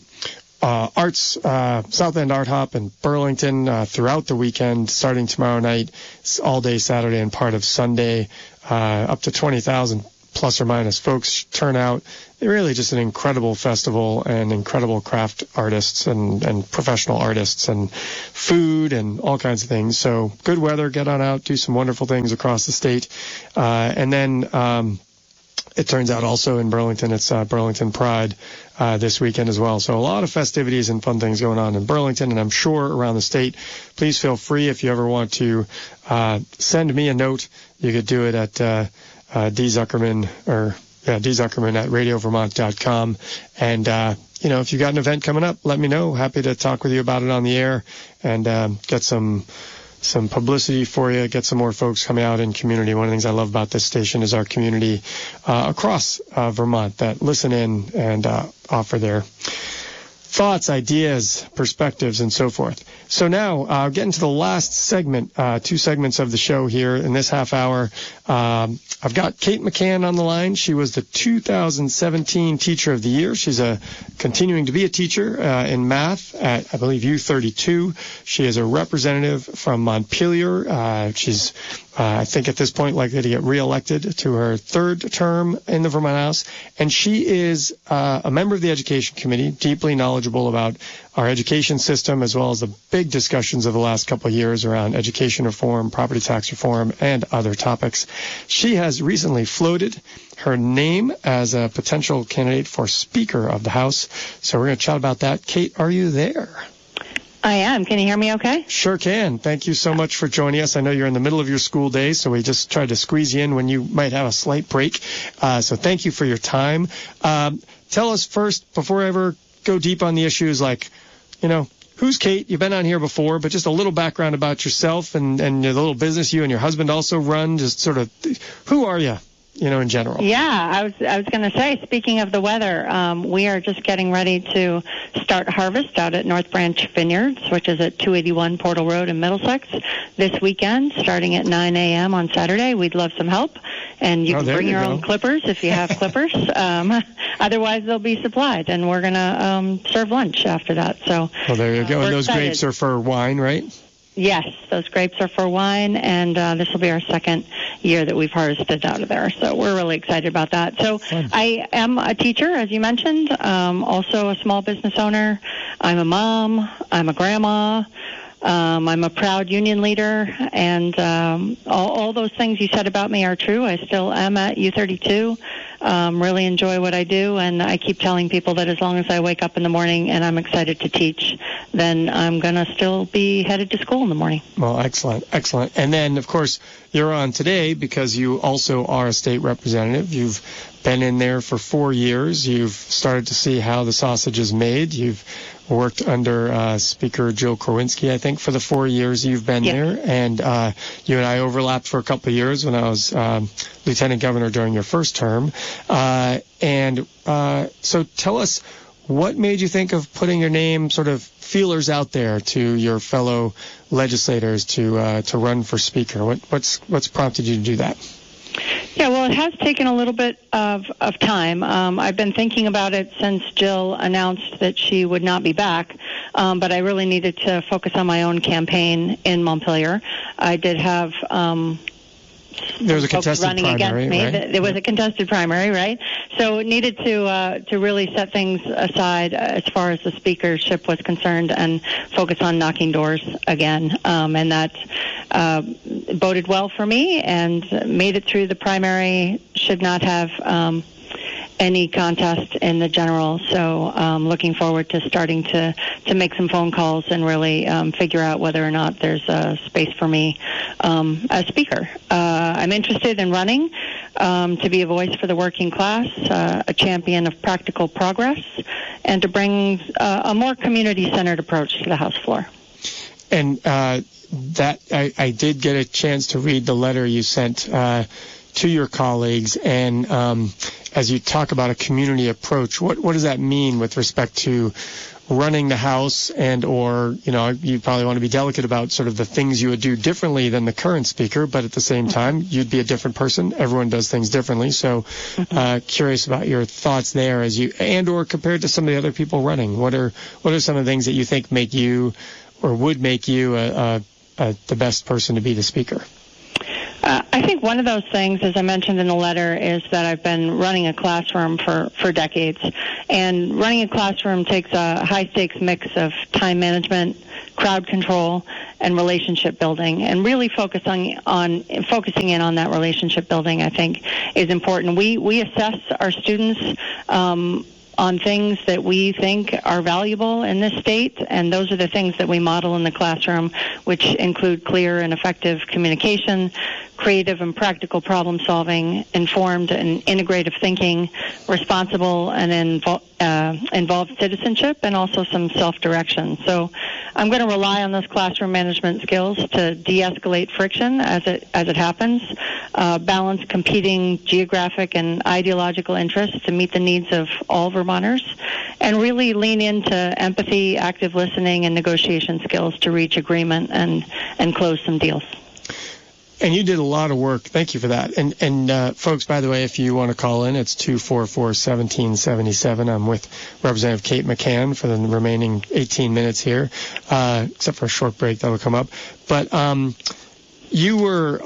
South End Art Hop in Burlington throughout the weekend, starting tomorrow night, all day Saturday and part of Sunday, up to 20,000 plus or minus folks turn out. Really just an incredible festival and incredible craft artists and professional artists and food and all kinds of things. So good weather, get on out, do some wonderful things across the state. And then it turns out also in Burlington, it's Burlington Pride this weekend as well. So a lot of festivities and fun things going on in Burlington, and I'm sure around the state. Please feel free if you ever want to send me a note. You could do it at D. Zuckerman at radiovermont.com. And, if you got an event coming up, let me know. Happy to talk with you about it on the air and get some publicity for you, get some more folks coming out in community. One of the things I love about this station is our community across Vermont that listen in and offer their thoughts, ideas, perspectives, and so forth. So now, getting to the last segment, 2 segments of the show here in this half hour. I've got Kate McCann on the line. She was the 2017 Teacher of the Year. She's continuing to be a teacher in math at, I believe, U32. She is a representative from Montpelier. She's, I think at this point, likely to get reelected to her 3rd term in the Vermont House. And she is a member of the Education Committee, deeply knowledgeable about our education system, as well as the big discussions of the last couple of years around education reform, property tax reform, and other topics. She has recently floated her name as a potential candidate for Speaker of the House. So we're going to chat about that. Kate, are you there? I am. Can you hear me okay? Sure can. Thank you so much for joining us. I know you're in the middle of your school day, so we just tried to squeeze you in when you might have a slight break. So thank you for your time. Tell us first, before I ever go deep on the issues, who's Kate? You've been on here before, but just a little background about yourself and the little business you and your husband also run. Just sort of, who are you? In general. Yeah, I was going to say, speaking of the weather, we are just getting ready to start harvest out at North Branch Vineyards, which is at 281 Portal Road in Middlesex, this weekend, starting at 9 a.m. on Saturday. We'd love some help, and you can bring your own clippers if you have clippers. Otherwise, they'll be supplied, and we're going to serve lunch after that. So, well, there you go. And those grapes are for wine, right? Yes, those grapes are for wine, and this will be our 2nd year that we've harvested out of there. So we're really excited about that. So I am a teacher, as you mentioned, also a small business owner. I'm a mom. I'm a grandma. I'm a proud union leader, and all those things you said about me are true. I still am at U32. Really enjoy what I do, and I keep telling people that as long as I wake up in the morning and I'm excited to teach, then I'm going to still be headed to school in the morning. Well, excellent. And then, of course, you're on today because you also are a state representative. You've been in there for 4 years. You've started to see how the sausage is made. You've worked under Speaker Jill Krawinski, I think, for the 4 years you've been there. And you and I overlapped for a couple of years when I was lieutenant governor during your first term. So tell us, what made you think of putting your name sort of feelers out there to your fellow legislators to run for Speaker? What's prompted you to do that? Yeah, well, it has taken a little bit of time. I've been thinking about it since Jill announced that she would not be back, but I really needed to focus on my own campaign in Montpelier. I did have there was a contested primary, right? There was a contested primary, right? So it needed to really set things aside as far as the speakership was concerned and focus on knocking doors again. And that boded well for me and made it through the primary. Should not have any contest in the general. So looking forward to starting to make some phone calls and really figure out whether or not there's a space for me as speaker. I'm interested in running to be a voice for the working class, a champion of practical progress, and to bring a more community-centered approach to the House floor. And that I did get a chance to read the letter you sent to your colleagues, and as you talk about a community approach, what does that mean with respect to running the House, and or, you probably want to be delicate about sort of the things you would do differently than the current speaker, but at the same time, you'd be a different person. Everyone does things differently. So curious about your thoughts there as you, and or compared to some of the other people running. What are some of the things that you think make you or would make you the best person to be the speaker? I think one of those things, as I mentioned in the letter, is that I've been running a classroom for decades. And running a classroom takes a high-stakes mix of time management, crowd control, and relationship building. And really focusing in on that relationship building, I think, is important. We assess our students on things that we think are valuable in this state, and those are the things that we model in the classroom, which include clear and effective communication, creative and practical problem solving, informed and integrative thinking, responsible and involved citizenship, and also some self-direction. So I'm going to rely on those classroom management skills to de-escalate friction as it happens, balance competing geographic and ideological interests to meet the needs of all Vermonters, and really lean into empathy, active listening, and negotiation skills to reach agreement and close some deals. And you did a lot of work. Thank you for that. And folks, by the way, if you want to call in, it's 244-1777. I'm with Representative Kate McCann for the remaining 18 minutes here, except for a short break that will come up. But have you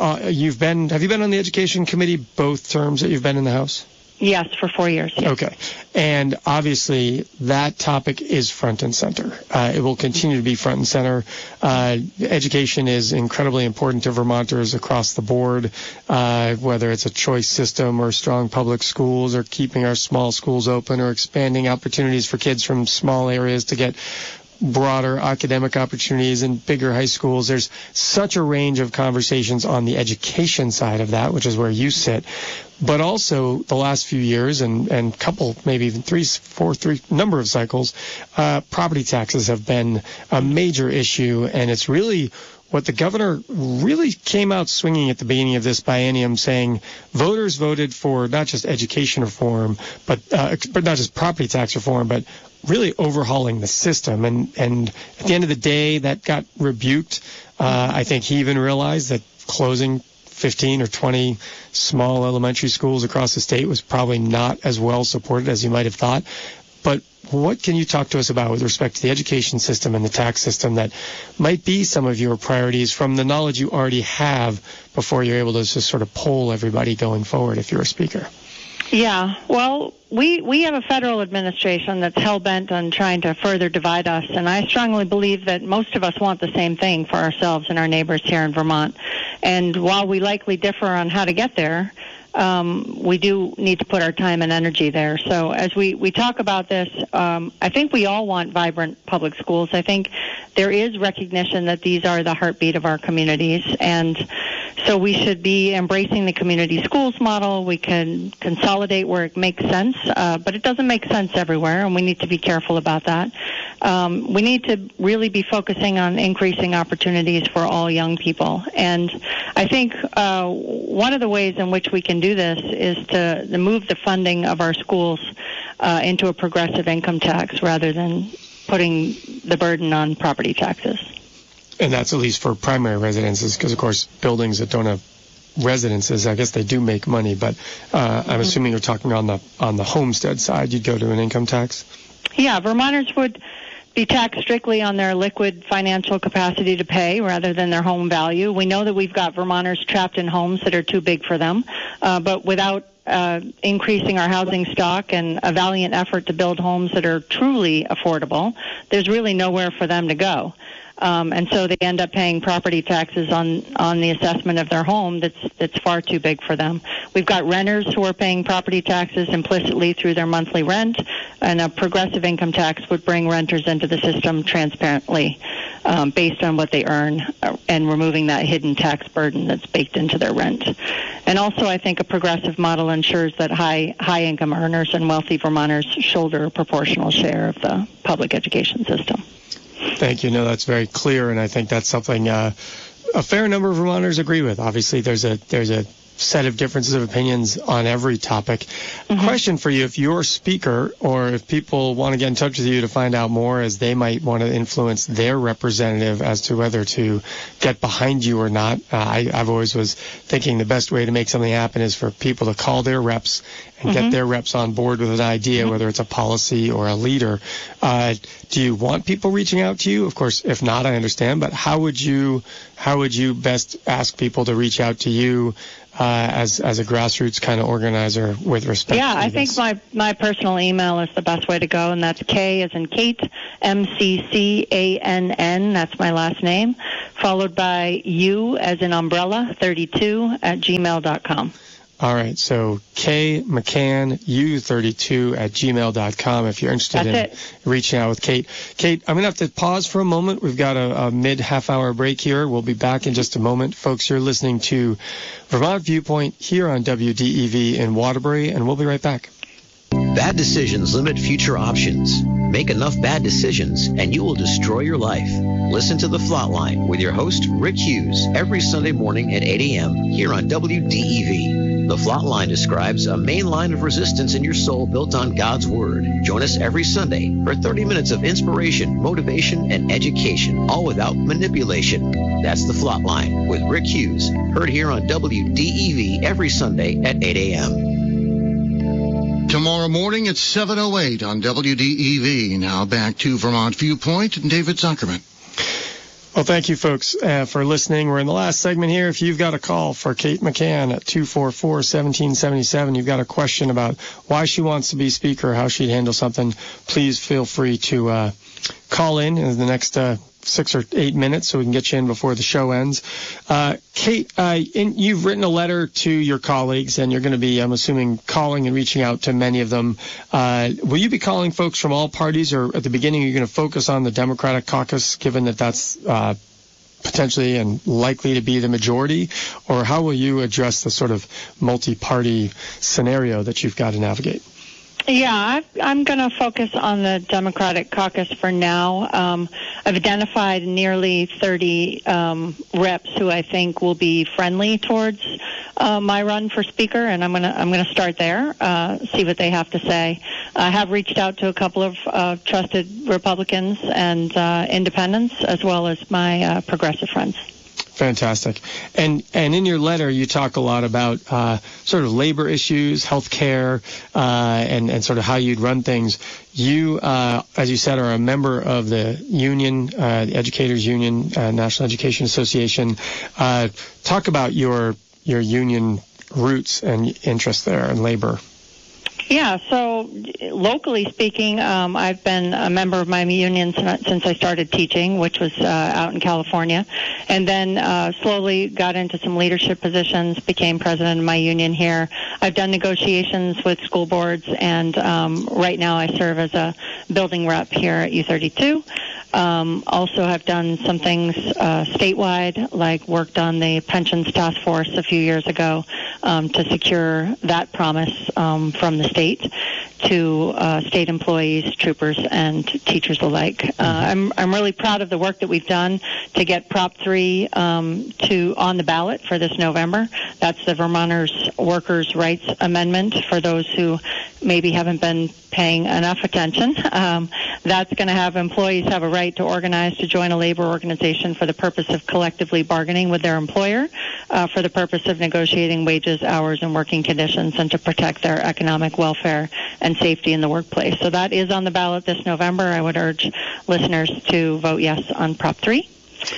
been on the Education Committee both terms that you've been in the House? Yes, for 4 years. Yes. Okay. And obviously that topic is front and center. It will continue to be front and center. Education is incredibly important to Vermonters across the board, whether it's a choice system or strong public schools or keeping our small schools open or expanding opportunities for kids from small areas to get broader academic opportunities in bigger high schools. There's such a range of conversations on the education side of that, which is where you sit. But also the last few years and couple, maybe even three number of cycles, property taxes have been a major issue. And it's really what the governor really came out swinging at the beginning of this biennium, saying voters voted for not just education reform, but not just property tax reform, but really overhauling the system. And at the end of the day, that got rebuked. I think he even realized that closing 15 or 20 small elementary schools across the state was probably not as well supported as you might have thought. But what can you talk to us about with respect to the education system and the tax system that might be some of your priorities from the knowledge you already have before you're able to just sort of poll everybody going forward if you're a speaker? Yeah, well, we have a federal administration that's hell-bent on trying to further divide us, and I strongly believe that most of us want the same thing for ourselves and our neighbors here in Vermont. And while we likely differ on how to get there, we do need to put our time and energy there. So as we talk about this, I think we all want vibrant public schools. I think there is recognition that these are the heartbeat of our communities, and so we should be embracing the community schools model. We can consolidate where it makes sense, but it doesn't make sense everywhere, and we need to be careful about that. We need to really be focusing on increasing opportunities for all young people. And I think one of the ways in which we can do this is to move the funding of our schools into a progressive income tax rather than putting the burden on property taxes. And that's at least for primary residences, because, of course, buildings that don't have residences, I guess they do make money. But I'm assuming you're talking on the homestead side, you'd go to an income tax? Yeah, Vermonters would be taxed strictly on their liquid financial capacity to pay rather than their home value. We know that we've got Vermonters trapped in homes that are too big for them, but without increasing our housing stock and a valiant effort to build homes that are truly affordable, there's really nowhere for them to go. And so they end up paying property taxes on the assessment of their home that's far too big for them. We've got renters who are paying property taxes implicitly through their monthly rent, and a progressive income tax would bring renters into the system transparently based on what they earn and removing that hidden tax burden that's baked into their rent. And also I think a progressive model ensures that high income earners and wealthy Vermonters shoulder a proportional share of the public education system. Thank you. No, that's very clear, and I think that's something a fair number of Vermonters agree with. Obviously, there's a set of differences of opinions on every topic. Question for you, if you're a speaker or if people want to get in touch with you to find out more as they might want to influence their representative as to whether to get behind you or not, I've always was thinking the best way to make something happen is for people to call their reps and get their reps on board with an idea, whether it's a policy or a leader. Do you want people reaching out to you? Of course, if not, I understand, but how would you best ask people to reach out to you as a grassroots kind of organizer with respect to I this? think my personal email is the best way to go, and that's K as in Kate, MCCANN, that's my last name, followed by U as in umbrella, 32 at gmail.com. All right, so K McCann U32 at gmail.com if you're interested in reaching out with Kate. Kate, I'm going to have to pause for a moment. We've got a mid-half-hour break here. We'll be back in just a moment. Folks, you're listening to Vermont Viewpoint here on WDEV in Waterbury, and we'll be right back. Bad decisions limit future options. Make enough bad decisions, and you will destroy your life. Listen to The Flatline with your host, Rick Hughes, every Sunday morning at 8 a.m. here on WDEV. The Flatline describes a main line of resistance in your soul built on God's Word. Join us every Sunday for 30 minutes of inspiration, motivation, and education, all without manipulation. That's The Flatline with Rick Hughes, heard here on WDEV every Sunday at 8 a.m. Tomorrow morning at 7:08 on WDEV. Now back to Vermont Viewpoint and David Zuckerman. Well, thank you, folks, for listening. We're in the last segment here. If you've got a call for Kate McCann at 244-1777, you've got a question about why she wants to be speaker, how she'd handle something, please feel free to call in the next 6 or 8 minutes so we can get you in before the show ends. Kate, you've written a letter to your colleagues, and you're going to be, I'm assuming, calling and reaching out to many of them. Will you be calling folks from all parties, or at the beginning you're going to focus on the Democratic caucus, given that that's potentially and likely to be the majority? Or how will you address the sort of multi-party scenario that you've got to navigate? Yeah, I'm going to focus on the Democratic caucus for now. I've identified nearly 30 reps who I think will be friendly towards my run for speaker, and I'm going to start there, see what they have to say. I have reached out to a couple of trusted Republicans and independents, as well as my progressive friends. Fantastic. And in your letter, you talk a lot about sort of labor issues, health care, and sort of how you'd run things. You, as you said, are a member of the union, the Educators Union, National Education Association. Talk about your union roots and interests there in labor. Yeah, so locally speaking, I've been a member of my union since I started teaching, which was out in California, and then slowly got into some leadership positions, became president of my union here. I've done negotiations with school boards, and right now I serve as a building rep here at U32. Also have done some things statewide, like worked on the pensions task force a few years ago to secure that promise from the state to state employees, troopers, and teachers alike. I'm really proud of the work that we've done to get Prop 3 on the ballot for this November. That's the Vermonters' Workers' Rights Amendment, for those who maybe haven't been paying enough attention. That's going to have employees have a right to organize to join a labor organization for the purpose of collectively bargaining with their employer, for the purpose of negotiating wages, hours, and working conditions, and to protect their economic welfare and safety in the workplace. So that is on the ballot this November. I would urge listeners to vote yes on Prop 3.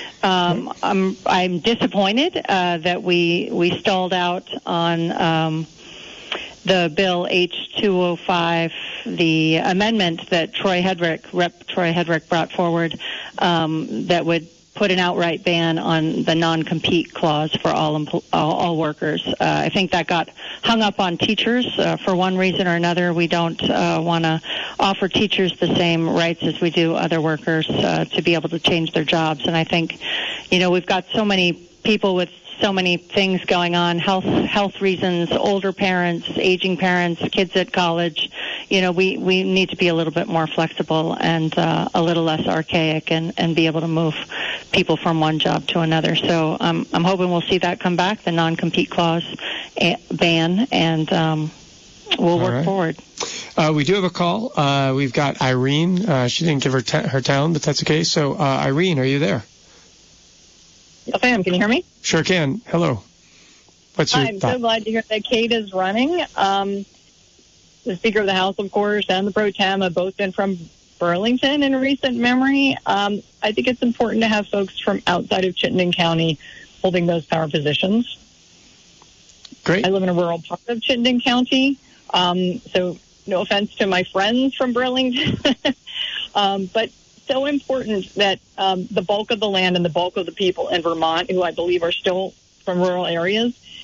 I'm disappointed that we stalled out on the bill H205, the amendment that Rep. Troy Hedrick brought forward, that would put an outright ban on the non-compete clause for all workers. I think that got hung up on teachers for one reason or another. We don't want to offer teachers the same rights as we do other workers to be able to change their jobs. And I think, we've got so many people with so many things going on, health reasons, older parents, aging parents, kids at college. We need to be a little bit more flexible and a little less archaic and be able to move people from one job to another. So I'm hoping we'll see that come back, the non-compete clause ban, and we'll work forward. We do have a call. We've got Irene. She didn't give her town, but that's okay. So, Irene, are you there? Yes, I am. Can you hear me? Sure can. Hello. What's your I'm thought? so glad to hear that Kate is running. The Speaker of the House, of course, and the Pro Tem have both been from Burlington in recent memory. I think it's important to have folks from outside of Chittenden County holding those power positions. Great. I live in a rural part of Chittenden County, so no offense to my friends from Burlington, but so important that the bulk of the land and the bulk of the people in Vermont, who I believe are still from rural areas,